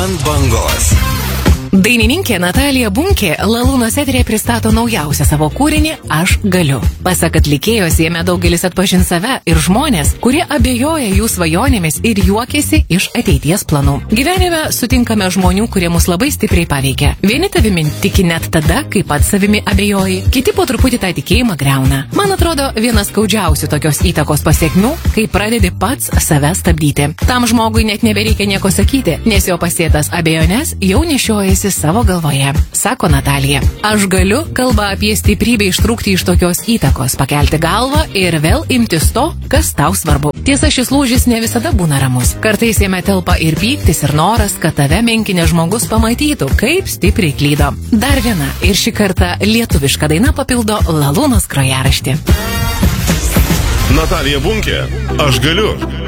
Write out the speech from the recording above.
Ant bangos. Dainininkė Natalija Bunkė Lalūnos eteryje pristato naujausią savo kūrinį Aš galiu. Pasak atlikėjos, jame daugelis atpažins save ir žmonės, kurie abejoja jų svajonėmis ir juokiasi iš ateities planų. Gyvenime sutinkame žmonių, kurie mus labai stipriai paveikia. Vieni tavimi tiki net tada, kai pats savimi abejoji, kiti po truputį tą tikėjimą greuna. Man atrodo, vienas skaudžiausių tokios įtakos pasiekmių, kai pradedi pats save stabdyti. Tam žmogui net nebereikia nieko sakyti, nes jo pasėtas abejonės jau nešiojasi savo galvoje, sako Natalija. Aš galiu kalba apie stiprybę ištrūkti iš tokios įtakos, pakelti galvą ir vėl imtis to, kas tau svarbu. Tiesa, šis lūžis ne visada būna ramus. Kartais jame telpa ir pyktis, ir noras, kad tave menkinė žmogus pamatytų, kaip stipriai klydo. Dar viena ir šį kartą lietuviška daina papildo Lalūnos grojaraštį. Natalija Bunkė, Aš galiu.